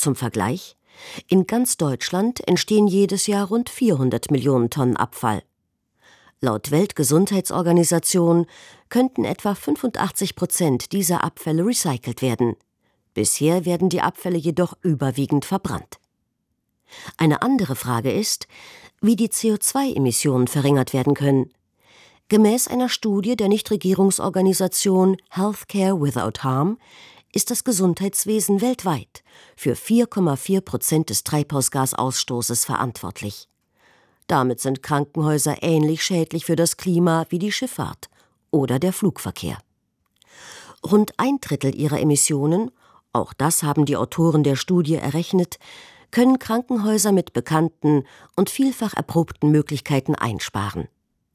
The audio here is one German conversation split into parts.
Zum Vergleich: In ganz Deutschland entstehen jedes Jahr rund 400 Millionen Tonnen Abfall. Laut Weltgesundheitsorganisation könnten etwa 85% dieser Abfälle recycelt werden. Bisher werden die Abfälle jedoch überwiegend verbrannt. Eine andere Frage ist, wie die CO2-Emissionen verringert werden können. Gemäß einer Studie der Nichtregierungsorganisation Healthcare Without Harm ist das Gesundheitswesen weltweit für 4,4% des Treibhausgasausstoßes verantwortlich. Damit sind Krankenhäuser ähnlich schädlich für das Klima wie die Schifffahrt oder der Flugverkehr. Rund 1/3 ihrer Emissionen, auch das haben die Autoren der Studie errechnet, können Krankenhäuser mit bekannten und vielfach erprobten Möglichkeiten einsparen.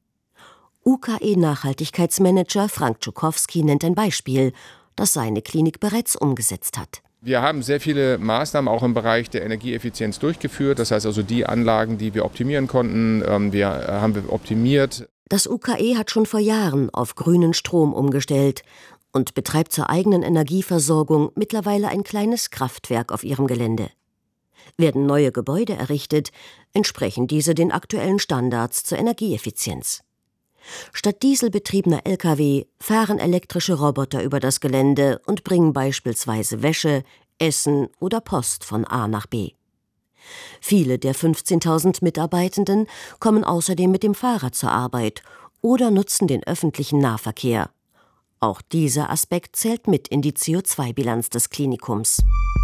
UKE-Nachhaltigkeitsmanager Frank Czukowski nennt ein Beispiel, das seine Klinik bereits umgesetzt hat. Wir haben sehr viele Maßnahmen auch im Bereich der Energieeffizienz durchgeführt. Das heißt also die Anlagen, die wir optimieren konnten, haben wir optimiert. Das UKE hat schon vor Jahren auf grünen Strom umgestellt und betreibt zur eigenen Energieversorgung mittlerweile ein kleines Kraftwerk auf ihrem Gelände. Werden neue Gebäude errichtet, entsprechen diese den aktuellen Standards zur Energieeffizienz. Statt dieselbetriebener Lkw fahren elektrische Roboter über das Gelände und bringen beispielsweise Wäsche, Essen oder Post von A nach B. Viele der 15.000 Mitarbeitenden kommen außerdem mit dem Fahrrad zur Arbeit oder nutzen den öffentlichen Nahverkehr. Auch dieser Aspekt zählt mit in die CO2-Bilanz des Klinikums.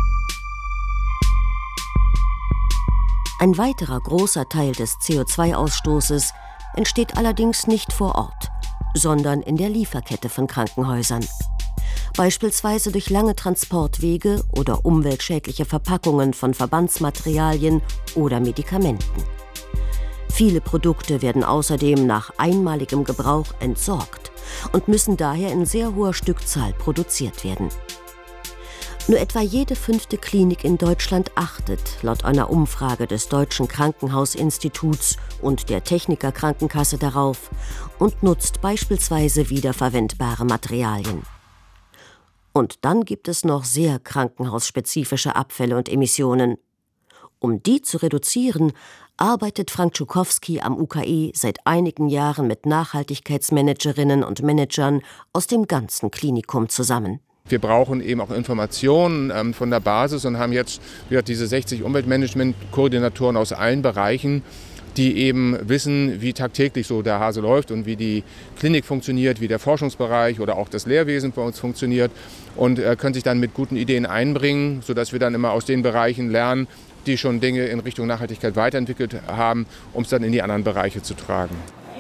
Ein weiterer großer Teil des CO2-Ausstoßes entsteht allerdings nicht vor Ort, sondern in der Lieferkette von Krankenhäusern. Beispielsweise durch lange Transportwege oder umweltschädliche Verpackungen von Verbandsmaterialien oder Medikamenten. Viele Produkte werden außerdem nach einmaligem Gebrauch entsorgt und müssen daher in sehr hoher Stückzahl produziert werden. Nur etwa jede 5. Klinik in Deutschland achtet, laut einer Umfrage des Deutschen Krankenhausinstituts und der Techniker Krankenkasse, darauf und nutzt beispielsweise wiederverwendbare Materialien. Und dann gibt es noch sehr krankenhausspezifische Abfälle und Emissionen. Um die zu reduzieren, arbeitet Frank Czukowski am UKE seit einigen Jahren mit Nachhaltigkeitsmanagerinnen und Managern aus dem ganzen Klinikum zusammen. Wir brauchen eben auch Informationen von der Basis und haben jetzt diese 60 Umweltmanagement-Koordinatoren aus allen Bereichen, die eben wissen, wie tagtäglich so der Hase läuft und wie die Klinik funktioniert, wie der Forschungsbereich oder auch das Lehrwesen bei uns funktioniert und können sich dann mit guten Ideen einbringen, sodass wir dann immer aus den Bereichen lernen, die schon Dinge in Richtung Nachhaltigkeit weiterentwickelt haben, um es dann in die anderen Bereiche zu tragen.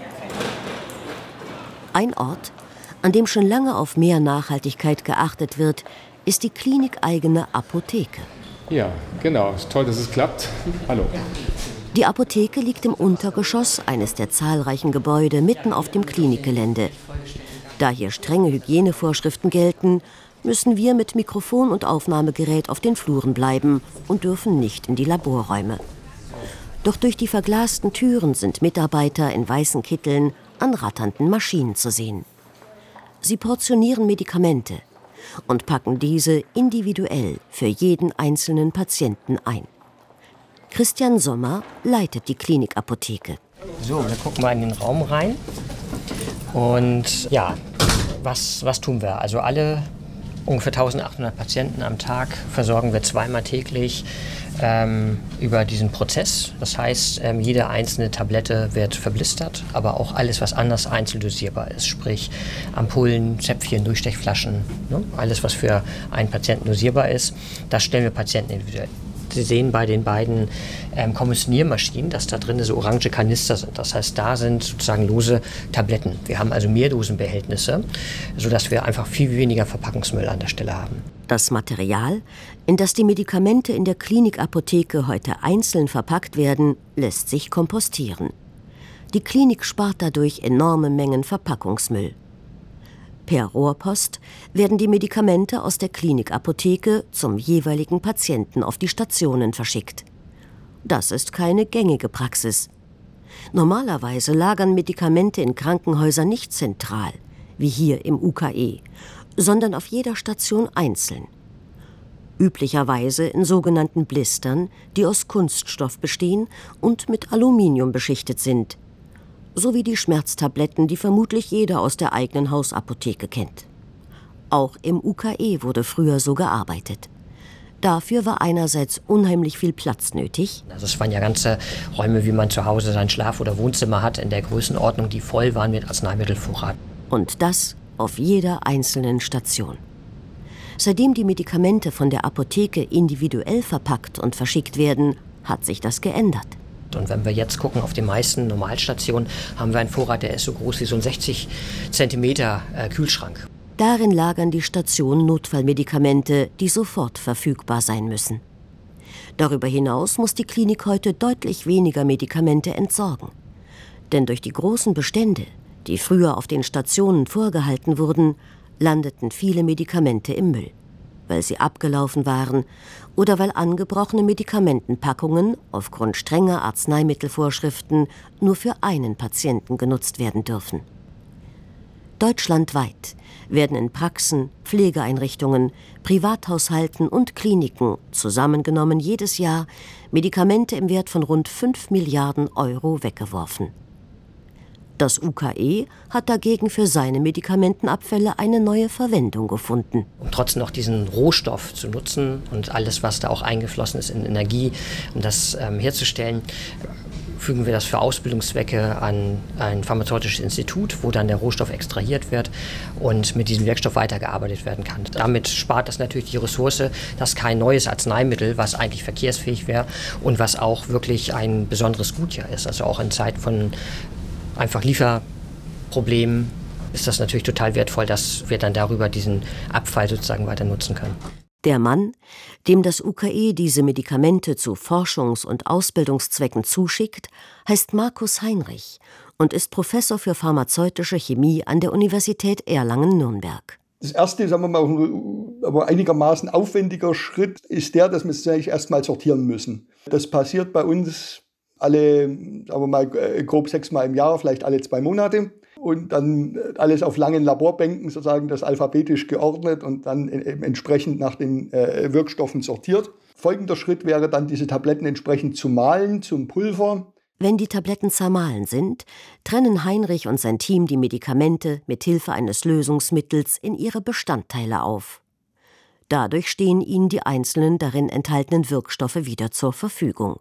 Ein Ort, an dem schon lange auf mehr Nachhaltigkeit geachtet wird, ist die klinikeigene Apotheke. Ja, genau. Ist toll, dass es klappt. Hallo. Die Apotheke liegt im Untergeschoss eines der zahlreichen Gebäude mitten auf dem Klinikgelände. Da hier strenge Hygienevorschriften gelten, müssen wir mit Mikrofon und Aufnahmegerät auf den Fluren bleiben und dürfen nicht in die Laborräume. Doch durch die verglasten Türen sind Mitarbeiter in weißen Kitteln an ratternden Maschinen zu sehen. Sie portionieren Medikamente und packen diese individuell für jeden einzelnen Patienten ein. Christian Sommer leitet die Klinikapotheke. So, wir gucken mal in den Raum rein. Und ja, was tun wir? Also alle ungefähr 1800 Patienten am Tag versorgen wir zweimal täglich über diesen Prozess. Das heißt, jede einzelne Tablette wird verblistert, aber auch alles, was anders einzeln dosierbar ist, sprich Ampullen, Zäpfchen, Durchstechflaschen, ne? Alles, was für einen Patienten dosierbar ist, das stellen wir Patienten individuell. Sie sehen bei den beiden Kommissioniermaschinen, dass da drin so orange Kanister sind. Das heißt, da sind sozusagen lose Tabletten. Wir haben also Mehrdosenbehältnisse, sodass wir einfach viel weniger Verpackungsmüll an der Stelle haben. Das Material, in das die Medikamente in der Klinikapotheke heute einzeln verpackt werden, lässt sich kompostieren. Die Klinik spart dadurch enorme Mengen Verpackungsmüll. Per Rohrpost werden die Medikamente aus der Klinikapotheke zum jeweiligen Patienten auf die Stationen verschickt. Das ist keine gängige Praxis. Normalerweise lagern Medikamente in Krankenhäusern nicht zentral, wie hier im UKE, sondern auf jeder Station einzeln. üblicherweise in sogenannten Blistern, die aus Kunststoff bestehen und mit Aluminium beschichtet sind, sowie die Schmerztabletten, die vermutlich jeder aus der eigenen Hausapotheke kennt. Auch im UKE wurde früher so gearbeitet. Dafür war einerseits unheimlich viel Platz nötig. Also es waren ja ganze Räume, wie man zu Hause sein Schlaf- oder Wohnzimmer hat, in der Größenordnung, die voll waren mit Arzneimittelvorrat. Und das auf jeder einzelnen Station. Seitdem die Medikamente von der Apotheke individuell verpackt und verschickt werden, hat sich das geändert. Und wenn wir jetzt gucken, auf den meisten Normalstationen haben wir einen Vorrat, der ist so groß wie so ein 60 Zentimeter Kühlschrank. Darin lagern die Stationen Notfallmedikamente, die sofort verfügbar sein müssen. Darüber hinaus muss die Klinik heute deutlich weniger Medikamente entsorgen. Denn durch die großen Bestände, die früher auf den Stationen vorgehalten wurden, landeten viele Medikamente im Müll, weil sie abgelaufen waren oder weil angebrochene Medikamentenpackungen aufgrund strenger Arzneimittelvorschriften nur für einen Patienten genutzt werden dürfen. Deutschlandweit werden in Praxen, Pflegeeinrichtungen, Privathaushalten und Kliniken zusammengenommen jedes Jahr Medikamente im Wert von rund 5 Milliarden Euro weggeworfen. Das UKE hat dagegen für seine Medikamentenabfälle eine neue Verwendung gefunden. Um trotzdem noch diesen Rohstoff zu nutzen und alles, was da auch eingeflossen ist in Energie, um das herzustellen, fügen wir das für Ausbildungszwecke an ein pharmazeutisches Institut, wo dann der Rohstoff extrahiert wird und mit diesem Wirkstoff weitergearbeitet werden kann. Damit spart das natürlich die Ressource, dass kein neues Arzneimittel, was eigentlich verkehrsfähig wäre und was auch wirklich ein besonderes Gut ja ist. Also auch in Zeiten von einfach Lieferproblemen ist das natürlich total wertvoll, dass wir dann darüber diesen Abfall sozusagen weiter nutzen können. Der Mann, dem das UKE diese Medikamente zu Forschungs- und Ausbildungszwecken zuschickt, heißt Markus Heinrich und ist Professor für pharmazeutische Chemie an der Universität Erlangen-Nürnberg. Das erste, sagen wir mal, aber einigermaßen aufwendiger Schritt ist der, dass wir es eigentlich erstmal sortieren müssen. Das passiert bei uns alle, sagen wir mal, grob 6-mal im Jahr, vielleicht alle 2 Monate. Und dann alles auf langen Laborbänken, sozusagen das alphabetisch geordnet und dann entsprechend nach den Wirkstoffen sortiert. Folgender Schritt wäre dann, diese Tabletten entsprechend zu mahlen zum Pulver. Wenn die Tabletten zermahlen sind, trennen Heinrich und sein Team die Medikamente mit Hilfe eines Lösungsmittels in ihre Bestandteile auf. Dadurch stehen ihnen die einzelnen darin enthaltenen Wirkstoffe wieder zur Verfügung.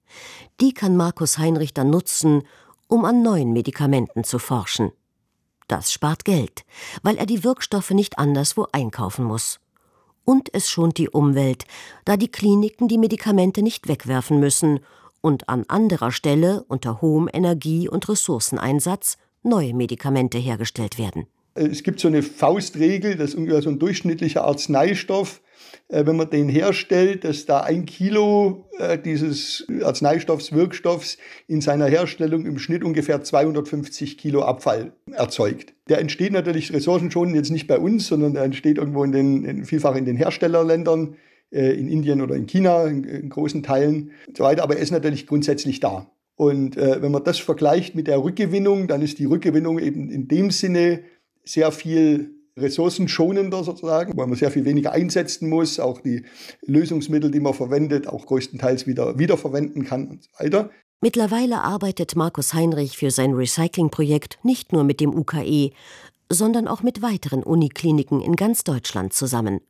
Die kann Markus Heinrich dann nutzen, um an neuen Medikamenten zu forschen. Das spart Geld, weil er die Wirkstoffe nicht anderswo einkaufen muss. Und es schont die Umwelt, da die Kliniken die Medikamente nicht wegwerfen müssen und an anderer Stelle unter hohem Energie- und Ressourceneinsatz neue Medikamente hergestellt werden. Es gibt so eine Faustregel, dass ungefähr so ein durchschnittlicher Arzneistoff, wenn man den herstellt, dass da 1 Kilo dieses Arzneistoffs, Wirkstoffs in seiner Herstellung im Schnitt ungefähr 250 Kilo Abfall erzeugt. Der entsteht natürlich ressourcenschonend jetzt nicht bei uns, sondern der entsteht irgendwo vielfach in den Herstellerländern, in Indien oder in China, in großen Teilen und so weiter. Aber er ist natürlich grundsätzlich da. Und wenn man das vergleicht mit der Rückgewinnung, dann ist die Rückgewinnung eben in dem Sinne sehr viel ressourcenschonender sozusagen, weil man sehr viel weniger einsetzen muss, auch die Lösungsmittel, die man verwendet, auch größtenteils wiederverwenden kann und so weiter. Mittlerweile arbeitet Markus Heinrich für sein Recyclingprojekt nicht nur mit dem UKE, sondern auch mit weiteren Unikliniken in ganz Deutschland zusammen.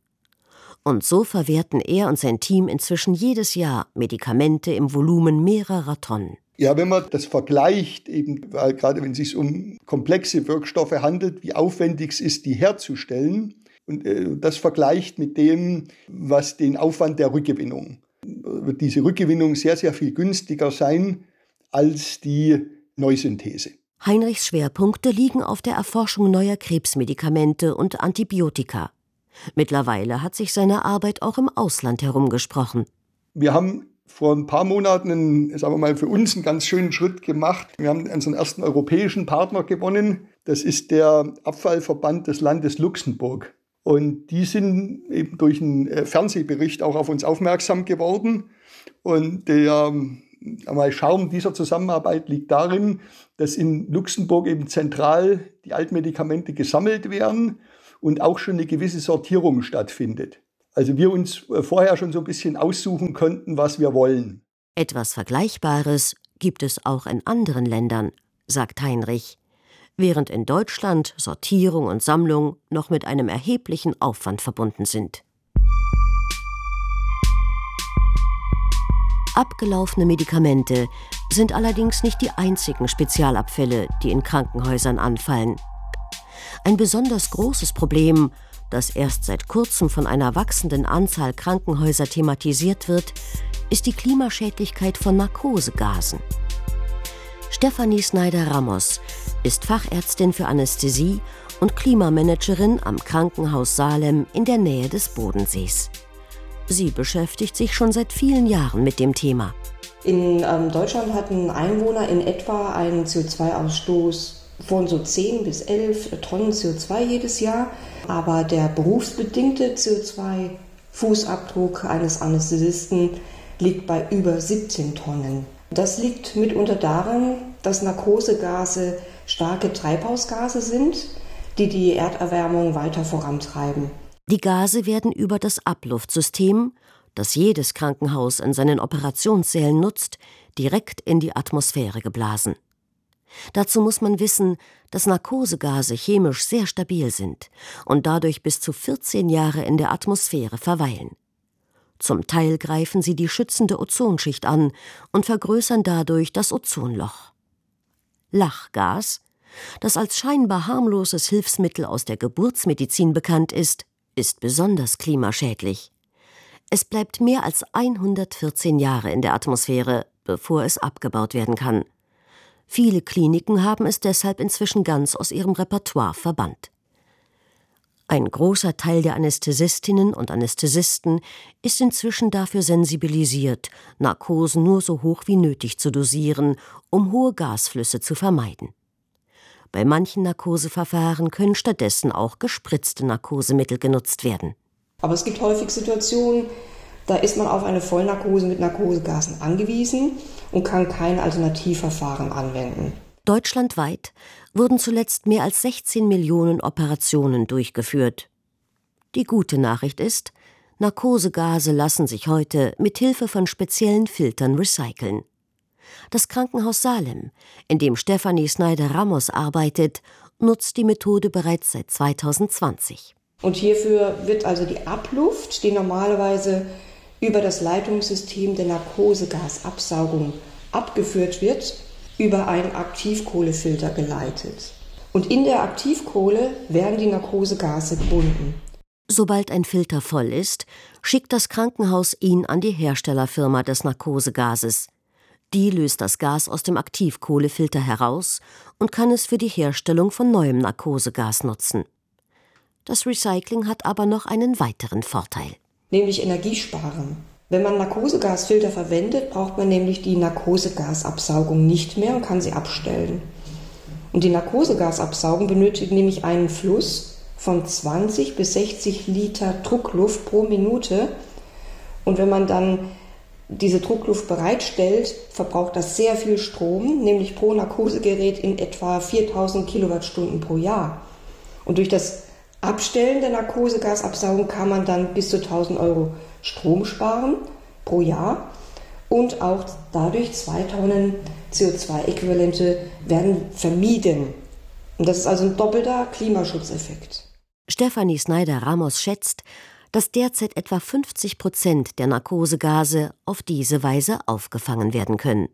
Und so verwerten er und sein Team inzwischen jedes Jahr Medikamente im Volumen mehrerer Tonnen. Ja, wenn man das vergleicht, eben, weil gerade wenn es sich um komplexe Wirkstoffe handelt, wie aufwendig es ist, die herzustellen, und das vergleicht mit dem, was den Aufwand der Rückgewinnung, wird diese Rückgewinnung sehr, sehr viel günstiger sein als die Neusynthese. Heinrichs Schwerpunkte liegen auf der Erforschung neuer Krebsmedikamente und Antibiotika. Mittlerweile hat sich seine Arbeit auch im Ausland herumgesprochen. Wir haben vor ein paar Monaten, sagen wir mal, für uns einen ganz schönen Schritt gemacht. Wir haben unseren ersten europäischen Partner gewonnen. Das ist der Abfallverband des Landes Luxemburg. Und die sind eben durch einen Fernsehbericht auch auf uns aufmerksam geworden. Und der Charme dieser Zusammenarbeit liegt darin, dass in Luxemburg eben zentral die Altmedikamente gesammelt werden und auch schon eine gewisse Sortierung stattfindet. Also wir uns vorher schon so ein bisschen aussuchen konnten, was wir wollen. Etwas Vergleichbares gibt es auch in anderen Ländern, sagt Heinrich, während in Deutschland Sortierung und Sammlung noch mit einem erheblichen Aufwand verbunden sind. Abgelaufene Medikamente sind allerdings nicht die einzigen Spezialabfälle, die in Krankenhäusern anfallen. Ein besonders großes Problem, das erst seit kurzem von einer wachsenden Anzahl Krankenhäuser thematisiert wird, ist die Klimaschädlichkeit von Narkosegasen. Stefanie Snyder-Ramos ist Fachärztin für Anästhesie und Klimamanagerin am Krankenhaus Salem in der Nähe des Bodensees. Sie beschäftigt sich schon seit vielen Jahren mit dem Thema. In Deutschland hatten Einwohner in etwa einen CO2-Ausstoß von so 10 bis 11 Tonnen CO2 jedes Jahr. Aber der berufsbedingte CO2-Fußabdruck eines Anästhesisten liegt bei über 17 Tonnen. Das liegt mitunter daran, dass Narkosegase starke Treibhausgase sind, die die Erderwärmung weiter vorantreiben. Die Gase werden über das Abluftsystem, das jedes Krankenhaus in seinen Operationssälen nutzt, direkt in die Atmosphäre geblasen. Dazu muss man wissen, dass Narkosegase chemisch sehr stabil sind und dadurch bis zu 14 Jahre in der Atmosphäre verweilen. Zum Teil greifen sie die schützende Ozonschicht an und vergrößern dadurch das Ozonloch. Lachgas, das als scheinbar harmloses Hilfsmittel aus der Geburtsmedizin bekannt ist besonders klimaschädlich. Es bleibt mehr als 114 Jahre in der Atmosphäre, bevor es abgebaut werden kann. Viele Kliniken haben es deshalb inzwischen ganz aus ihrem Repertoire verbannt. Ein großer Teil der Anästhesistinnen und Anästhesisten ist inzwischen dafür sensibilisiert, Narkosen nur so hoch wie nötig zu dosieren, um hohe Gasflüsse zu vermeiden. Bei manchen Narkoseverfahren können stattdessen auch gespritzte Narkosemittel genutzt werden. Aber es gibt häufig Situationen, da ist man auf eine Vollnarkose mit Narkosegasen angewiesen und kann kein Alternativverfahren anwenden. Deutschlandweit wurden zuletzt mehr als 16 Millionen Operationen durchgeführt. Die gute Nachricht ist, Narkosegase lassen sich heute mit Hilfe von speziellen Filtern recyceln. Das Krankenhaus Salem, in dem Stefanie Snyder-Ramos arbeitet, nutzt die Methode bereits seit 2020. Und hierfür wird also die Abluft, die normalerweise über das Leitungssystem der Narkosegasabsaugung abgeführt wird, über einen Aktivkohlefilter geleitet. Und in der Aktivkohle werden die Narkosegase gebunden. Sobald ein Filter voll ist, schickt das Krankenhaus ihn an die Herstellerfirma des Narkosegases. Die löst das Gas aus dem Aktivkohlefilter heraus und kann es für die Herstellung von neuem Narkosegas nutzen. Das Recycling hat aber noch einen weiteren Vorteil. Nämlich Energiesparen. Wenn man Narkosegasfilter verwendet, braucht man nämlich die Narkosegasabsaugung nicht mehr und kann sie abstellen. Und die Narkosegasabsaugung benötigt nämlich einen Fluss von 20 bis 60 Liter Druckluft pro Minute. Und wenn man dann diese Druckluft bereitstellt, verbraucht das sehr viel Strom, nämlich pro Narkosegerät in etwa 4000 Kilowattstunden pro Jahr. Und durch das Abstellen der Narkosegasabsaugung kann man dann bis zu 1000 Euro Strom sparen pro Jahr und auch dadurch 2 Tonnen CO2-Äquivalente werden vermieden. Und das ist also ein doppelter Klimaschutzeffekt. Stefanie Snyder-Ramos schätzt, dass derzeit etwa 50% der Narkosegase auf diese Weise aufgefangen werden können.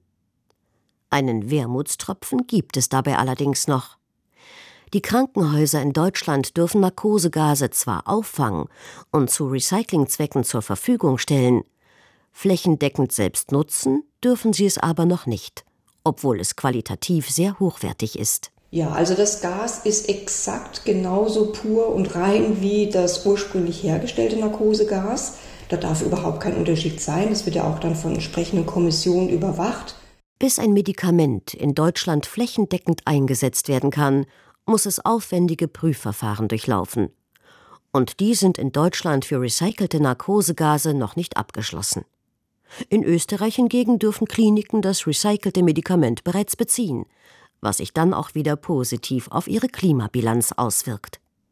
Einen Wermutstropfen gibt es dabei allerdings noch. Die Krankenhäuser in Deutschland dürfen Narkosegase zwar auffangen und zu Recyclingzwecken zur Verfügung stellen, flächendeckend selbst nutzen dürfen sie es aber noch nicht, obwohl es qualitativ sehr hochwertig ist. Ja, also das Gas ist exakt genauso pur und rein wie das ursprünglich hergestellte Narkosegas. Da darf überhaupt kein Unterschied sein. Das wird ja auch dann von entsprechenden Kommissionen überwacht. Bis ein Medikament in Deutschland flächendeckend eingesetzt werden kann, muss es aufwendige Prüfverfahren durchlaufen. Und die sind in Deutschland für recycelte Narkosegase noch nicht abgeschlossen. In Österreich hingegen dürfen Kliniken das recycelte Medikament bereits beziehen, was sich dann auch wieder positiv auf ihre Klimabilanz auswirkt.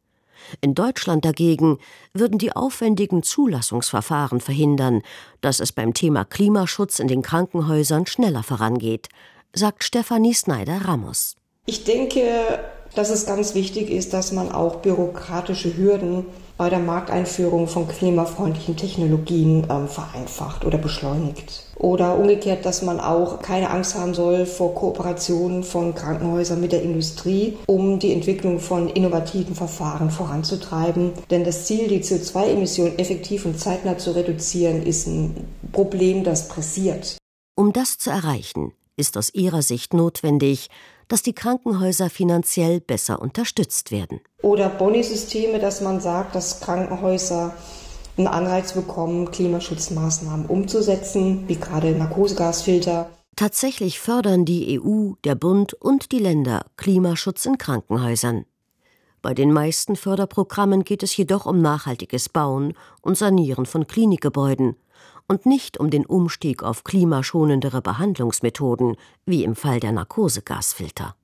In Deutschland dagegen würden die aufwendigen Zulassungsverfahren verhindern, dass es beim Thema Klimaschutz in den Krankenhäusern schneller vorangeht, sagt Stefanie Snyder-Ramos. Ich denke, dass es ganz wichtig ist, dass man auch bürokratische Hürden bei der Markteinführung von klimafreundlichen Technologien vereinfacht oder beschleunigt. Oder umgekehrt, dass man auch keine Angst haben soll vor Kooperationen von Krankenhäusern mit der Industrie, um die Entwicklung von innovativen Verfahren voranzutreiben. Denn das Ziel, die CO2-Emissionen effektiv und zeitnah zu reduzieren, ist ein Problem, das pressiert. Um das zu erreichen, ist aus ihrer Sicht notwendig, dass die Krankenhäuser finanziell besser unterstützt werden. Oder Boni-Systeme, dass man sagt, dass Krankenhäuser einen Anreiz bekommen, Klimaschutzmaßnahmen umzusetzen, wie gerade Narkosegasfilter. Tatsächlich fördern die EU, der Bund und die Länder Klimaschutz in Krankenhäusern. Bei den meisten Förderprogrammen geht es jedoch um nachhaltiges Bauen und Sanieren von Klinikgebäuden und nicht um den Umstieg auf klimaschonendere Behandlungsmethoden, wie im Fall der Narkosegasfilter.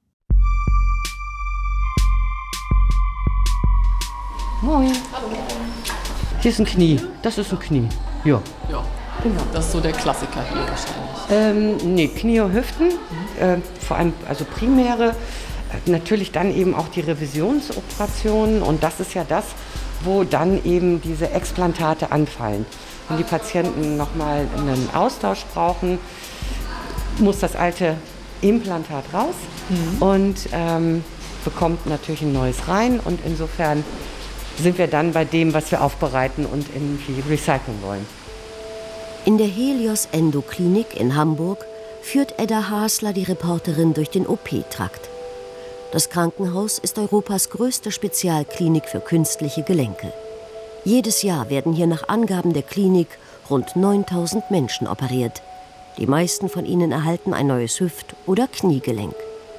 Moin. Hallo. Hier ist ein Knie. Das ist ein Knie. Ja. Ja, genau. Das ist so der Klassiker hier wahrscheinlich. Nee, Knie und Hüften, vor allem also primäre. Natürlich dann eben auch die Revisionsoperationen und das ist ja das, wo dann eben diese Explantate anfallen. Wenn die Patienten nochmal einen Austausch brauchen, muss das alte Implantat raus und bekommt natürlich ein neues rein. Und insofern sind wir dann bei dem, was wir aufbereiten und irgendwie recyceln wollen. In der Helios Endoklinik in Hamburg führt Edda Hasler die Reporterin durch den OP-Trakt. Das Krankenhaus ist Europas größte Spezialklinik für künstliche Gelenke. Jedes Jahr werden hier nach Angaben der Klinik rund 9000 Menschen operiert. Die meisten von ihnen erhalten ein neues Hüft- oder Kniegelenk.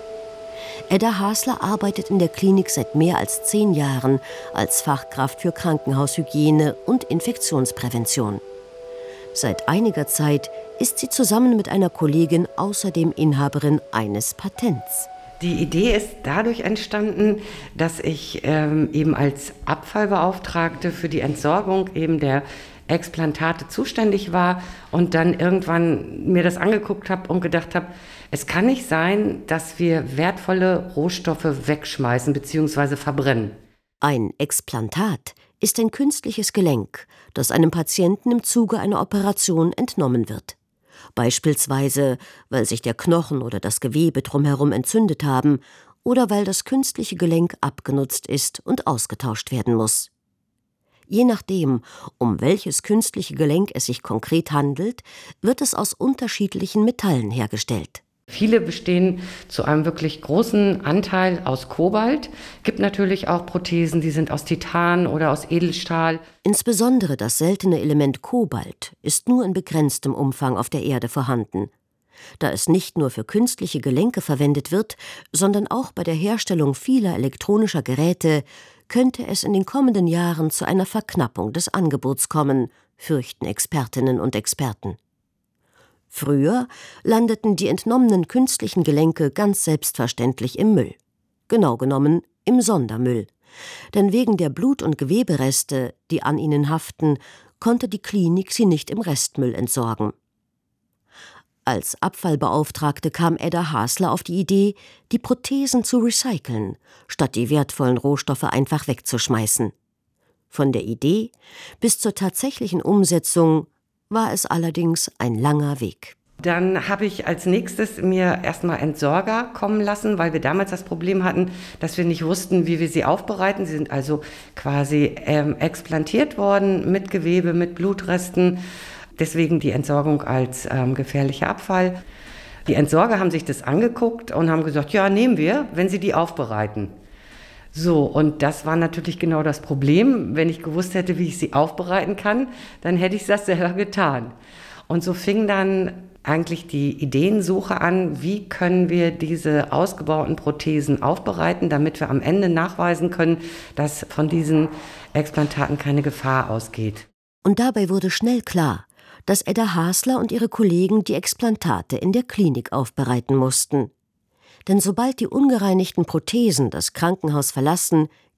Edda Hasler arbeitet in der Klinik seit mehr als 10 Jahren als Fachkraft für Krankenhaushygiene und Infektionsprävention. Seit einiger Zeit ist sie zusammen mit einer Kollegin außerdem Inhaberin eines Patents. Die Idee ist dadurch entstanden, dass ich eben als Abfallbeauftragte für die Entsorgung eben der Explantate zuständig war und dann irgendwann mir das angeguckt habe und gedacht habe, es kann nicht sein, dass wir wertvolle Rohstoffe wegschmeißen bzw. verbrennen. Ein Explantat ist ein künstliches Gelenk, das einem Patienten im Zuge einer Operation entnommen wird. Beispielsweise, weil sich der Knochen oder das Gewebe drumherum entzündet haben oder weil das künstliche Gelenk abgenutzt ist und ausgetauscht werden muss. Je nachdem, um welches künstliche Gelenk es sich konkret handelt, wird es aus unterschiedlichen Metallen hergestellt. Viele bestehen zu einem wirklich großen Anteil aus Kobalt. Es gibt natürlich auch Prothesen, die sind aus Titan oder aus Edelstahl. Insbesondere das seltene Element Kobalt ist nur in begrenztem Umfang auf der Erde vorhanden. Da es nicht nur für künstliche Gelenke verwendet wird, sondern auch bei der Herstellung vieler elektronischer Geräte, könnte es in den kommenden Jahren zu einer Verknappung des Angebots kommen, fürchten Expertinnen und Experten. Früher landeten die entnommenen künstlichen Gelenke ganz selbstverständlich im Müll. Genau genommen im Sondermüll. Denn wegen der Blut- und Gewebereste, die an ihnen haften, konnte die Klinik sie nicht im Restmüll entsorgen. Als Abfallbeauftragte kam Edda Hasler auf die Idee, die Prothesen zu recyceln, statt die wertvollen Rohstoffe einfach wegzuschmeißen. Von der Idee bis zur tatsächlichen Umsetzung war es allerdings ein langer Weg. Dann habe ich als nächstes mir erstmal Entsorger kommen lassen, weil wir damals das Problem hatten, dass wir nicht wussten, wie wir sie aufbereiten. Sie sind also quasi explantiert worden mit Gewebe, mit Blutresten. Deswegen die Entsorgung als gefährlicher Abfall. Die Entsorger haben sich das angeguckt und haben gesagt, ja, nehmen wir, wenn sie die aufbereiten. So, und das war natürlich genau das Problem. Wenn ich gewusst hätte, wie ich sie aufbereiten kann, dann hätte ich das selber getan. Und so fing dann eigentlich die Ideensuche an, wie können wir diese ausgebauten Prothesen aufbereiten, damit wir am Ende nachweisen können, dass von diesen Explantaten keine Gefahr ausgeht. Und dabei wurde schnell klar, dass Edda Hasler und ihre Kollegen die Explantate in der Klinik aufbereiten mussten. Denn sobald die ungereinigten Prothesen das Krankenhaus verlassen,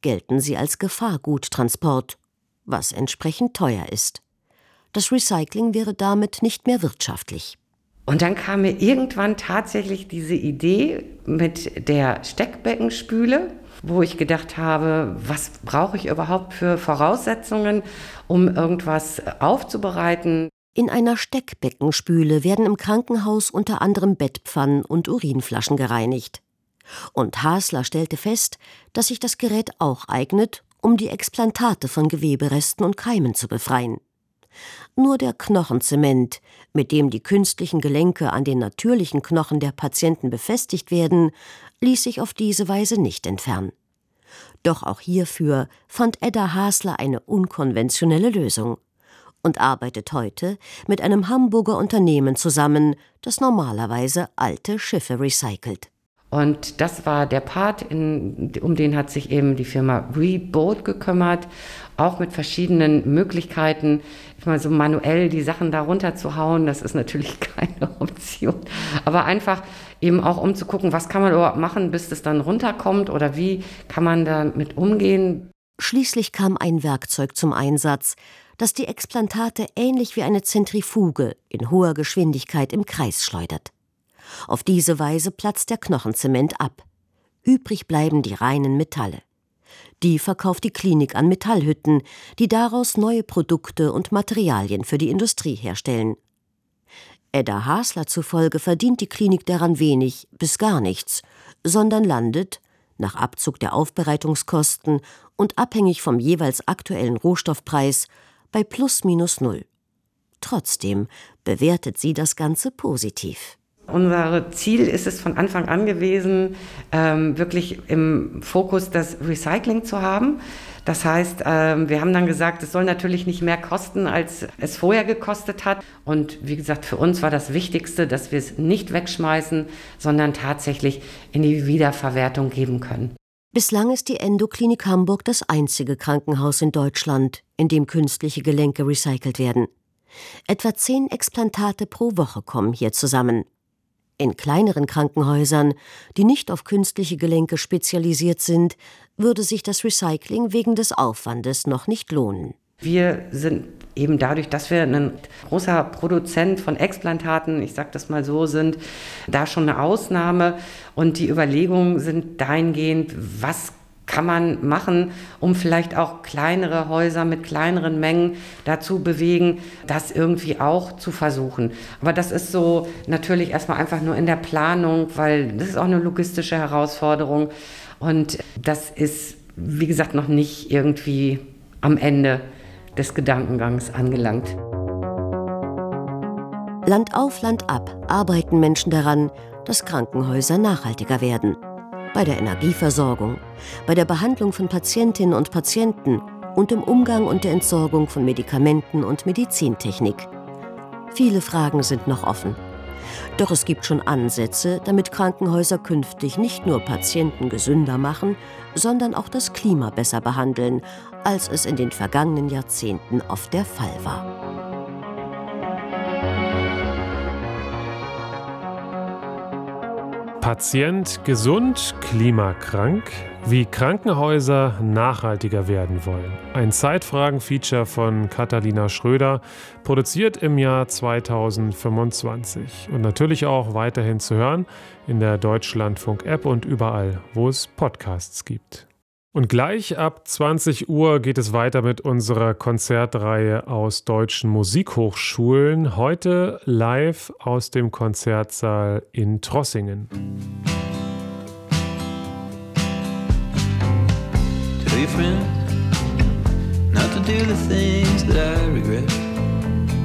gelten sie als Gefahrguttransport, was entsprechend teuer ist. Das Recycling wäre damit nicht mehr wirtschaftlich. Und dann kam mir irgendwann tatsächlich diese Idee mit der Steckbeckenspüle, wo ich gedacht habe, was brauche ich überhaupt für Voraussetzungen, um irgendwas aufzubereiten. In einer Steckbeckenspüle werden im Krankenhaus unter anderem Bettpfannen und Urinflaschen gereinigt. Und Hasler stellte fest, dass sich das Gerät auch eignet, um die Explantate von Geweberesten und Keimen zu befreien. Nur der Knochenzement, mit dem die künstlichen Gelenke an den natürlichen Knochen der Patienten befestigt werden, ließ sich auf diese Weise nicht entfernen. Doch auch hierfür fand Edda Hasler eine unkonventionelle Lösung und arbeitet heute mit einem Hamburger Unternehmen zusammen, das normalerweise alte Schiffe recycelt. Und das war der Part, um den hat sich eben die Firma Reboat gekümmert, auch mit verschiedenen Möglichkeiten. Ich meine, so manuell die Sachen da runterzuhauen, das ist natürlich keine Option. Aber einfach eben auch um zu gucken, was kann man überhaupt machen, bis das dann runterkommt oder wie kann man damit umgehen. Schließlich kam ein Werkzeug zum Einsatz, das die Explantate ähnlich wie eine Zentrifuge in hoher Geschwindigkeit im Kreis schleudert. Auf diese Weise platzt der Knochenzement ab. Übrig bleiben die reinen Metalle. Die verkauft die Klinik an Metallhütten, die daraus neue Produkte und Materialien für die Industrie herstellen. Edda Hasler zufolge verdient die Klinik daran wenig bis gar nichts, sondern landet, nach Abzug der Aufbereitungskosten und abhängig vom jeweils aktuellen Rohstoffpreis, bei ±0. Trotzdem bewertet sie das Ganze positiv. Unser Ziel ist es von Anfang an gewesen, wirklich im Fokus das Recycling zu haben. Das heißt, wir haben dann gesagt, es soll natürlich nicht mehr kosten, als es vorher gekostet hat. Und wie gesagt, für uns war das Wichtigste, dass wir es nicht wegschmeißen, sondern tatsächlich in die Wiederverwertung geben können. Bislang ist die Endoklinik Hamburg das einzige Krankenhaus in Deutschland, in dem künstliche Gelenke recycelt werden. Etwa 10 Explantate pro Woche kommen hier zusammen. In kleineren Krankenhäusern, die nicht auf künstliche Gelenke spezialisiert sind, würde sich das Recycling wegen des Aufwandes noch nicht lohnen. Wir sind eben dadurch, dass wir ein großer Produzent von Explantaten, ich sage das mal so, sind, da schon eine Ausnahme. Und die Überlegungen sind dahingehend, was kann man machen, um vielleicht auch kleinere Häuser mit kleineren Mengen dazu bewegen, das irgendwie auch zu versuchen. Aber das ist so natürlich erstmal einfach nur in der Planung, weil das ist auch eine logistische Herausforderung. Und das ist, wie gesagt, noch nicht irgendwie am Ende des Gedankengangs angelangt. Land auf, Land ab arbeiten Menschen daran, dass Krankenhäuser nachhaltiger werden. Bei der Energieversorgung, bei der Behandlung von Patientinnen und Patienten und im Umgang und der Entsorgung von Medikamenten und Medizintechnik. Viele Fragen sind noch offen. Doch es gibt schon Ansätze, damit Krankenhäuser künftig nicht nur Patienten gesünder machen, sondern auch das Klima besser behandeln, als es in den vergangenen Jahrzehnten oft der Fall war. Patient gesund, klimakrank, wie Krankenhäuser nachhaltiger werden wollen. Ein Zeitfragen-Feature von Katharina Schröder, produziert im Jahr 2025 und natürlich auch weiterhin zu hören in der Deutschlandfunk-App und überall, wo es Podcasts gibt. Und gleich ab 20 Uhr geht es weiter mit unserer Konzertreihe aus deutschen Musikhochschulen. Heute live aus dem Konzertsaal in Trossingen. Tell your friends not to do the things that I regret.